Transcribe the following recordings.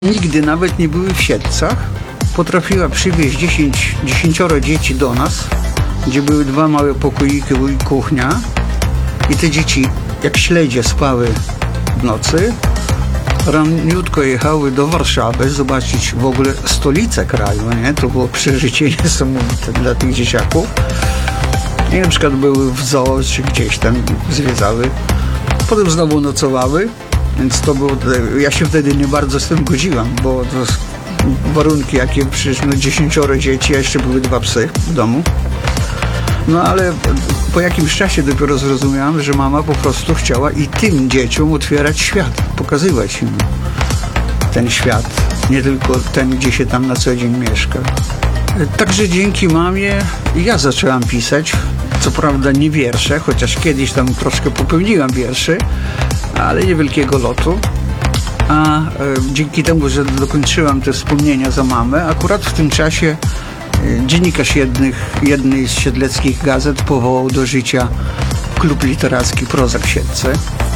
nigdy nawet nie były w Siedlcach, potrafiła przywieźć 10 dzieci do nas, gdzie były 2 małe pokoiki i kuchnia, i te dzieci jak śledzie spały w nocy. Raniutko jechały do Warszawy zobaczyć w ogóle stolicę kraju, nie? To było przeżycie niesamowite dla tych dzieciaków. I na przykład były w zoo, czy gdzieś tam zwiedzały. Potem znowu nocowały, więc to było, ja się wtedy nie bardzo z tym godziłam, bo to warunki jakie, przecież 10 dzieci, a jeszcze były 2 psy w domu. No ale po jakimś czasie dopiero zrozumiałam, że mama po prostu chciała i tym dzieciom otwierać świat, pokazywać im ten świat, nie tylko ten, gdzie się tam na co dzień mieszka. Także dzięki mamie ja zaczęłam pisać, co prawda nie wiersze, chociaż kiedyś tam troszkę popełniłam wierszy, ale niewielkiego lotu. A dzięki temu, że dokończyłam te wspomnienia za mamę, akurat w tym czasie dziennikarz jednej z siedleckich gazet powołał do życia klub literacki Prozak Siedlce.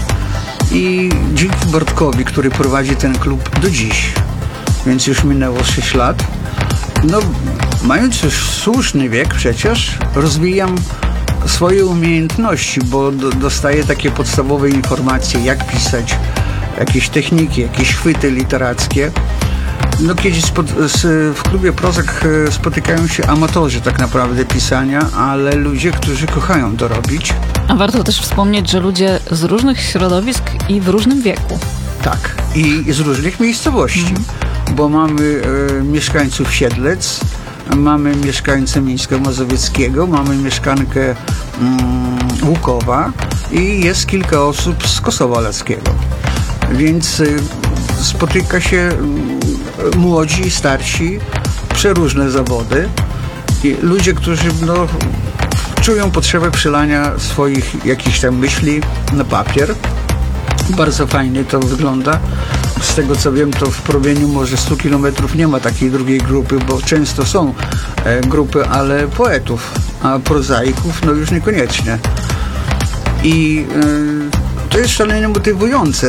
I dzięki Bartkowi, który prowadzi ten klub do dziś, więc już minęło 6 lat, no mając już słuszny wiek przecież, rozwijam swoje umiejętności, bo dostaję takie podstawowe informacje, jak pisać, jakieś techniki, jakieś chwyty literackie. No kiedyś w klubie Prozak spotykają się amatorzy tak naprawdę pisania, ale ludzie, którzy kochają to robić. A warto też wspomnieć, że ludzie z różnych środowisk i w różnym wieku. Tak, i z różnych miejscowości, bo mamy mieszkańców Siedlec, mamy mieszkańcę Mińska Mazowieckiego, mamy mieszkankę Łukowa i jest kilka osób z Kosowa Lackiego. Więc spotyka się młodzi, starsi, przeróżne zawody. I ludzie, którzy czują potrzebę przelania swoich jakichś tam myśli na papier. Bardzo fajnie to wygląda. Z tego co wiem, to w promieniu może 100 kilometrów nie ma takiej drugiej grupy, bo często są grupy, ale poetów, a prozaików już niekoniecznie. I to jest szalenie motywujące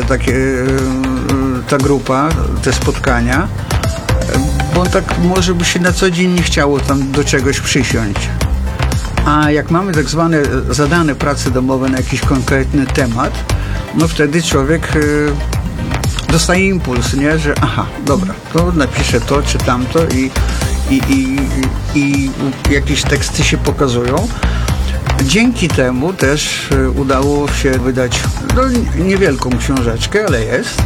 ta grupa, te spotkania, bo tak może by się na co dzień nie chciało tam do czegoś przysiąść. A jak mamy tak zwane zadane prace domowe na jakiś konkretny temat, no wtedy człowiek dostaje impuls, nie? Że aha, dobra, to napiszę to czy tamto i jakieś teksty się pokazują. Dzięki temu też udało się wydać niewielką książeczkę, ale jest.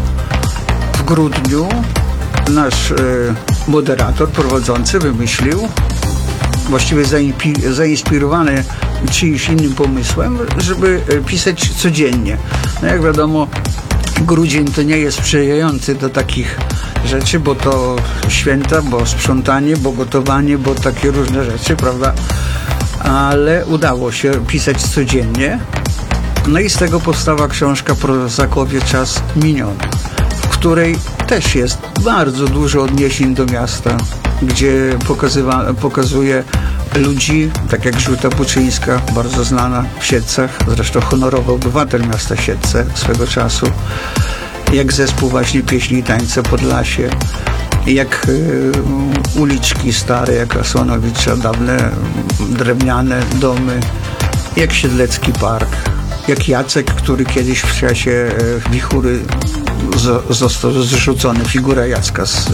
W grudniu nasz moderator prowadzący wymyślił, właściwie zainspirowany czyimś innym pomysłem, żeby pisać codziennie. No jak wiadomo, grudzień to nie jest sprzyjający do takich rzeczy, bo to święta, bo sprzątanie, bo gotowanie, bo takie różne rzeczy, prawda? Ale udało się pisać codziennie. No i z tego powstała książka Prozakowie Czas Miniony, w której też jest bardzo dużo odniesień do miasta, gdzie pokazuje ludzi, tak jak Żółta Buczyńska, bardzo znana w Siedlcach, zresztą honorowy obywatel miasta Siedlce swego czasu, jak zespół właśnie Pieśni i Tańce Podlasie, jak uliczki stare, jak Asłanowicza, dawne drewniane domy, jak Siedlecki Park, jak Jacek, który kiedyś w czasie wichury został zrzucony, figura Jacka z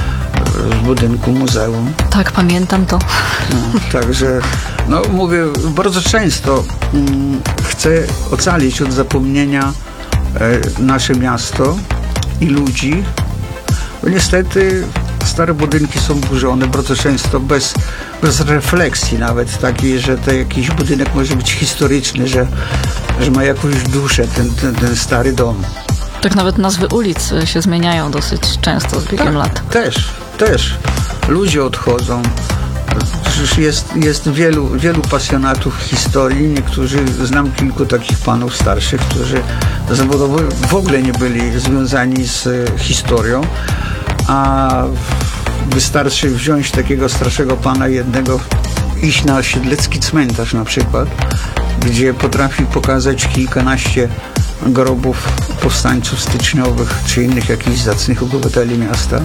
budynku muzeum. Tak, pamiętam to. Także, mówię, bardzo często chcę ocalić od zapomnienia nasze miasto i ludzi, bo niestety stare budynki są burzone bardzo często bez refleksji nawet takiej, że to jakiś budynek może być historyczny, że ma jakąś duszę ten stary dom. Tak nawet nazwy ulic się zmieniają dosyć często z biegiem lat. Też. Ludzie odchodzą. Przecież jest wielu pasjonatów historii. Znam kilku takich panów starszych, którzy zawodowo w ogóle nie byli związani z historią, a wystarczy wziąć takiego starszego pana jednego, iść na siedlecki cmentarz na przykład, gdzie potrafi pokazać kilkanaście grobów powstańców styczniowych czy innych jakichś zacnych obywateli miasta.